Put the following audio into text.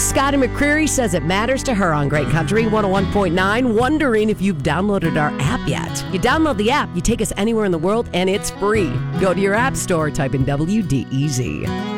Scotty McCreery says it matters to her on Great Country 101.9, wondering if you've downloaded our app yet. You download the app, you take us anywhere in the world, and it's free. Go to your app store, type in WDEZ.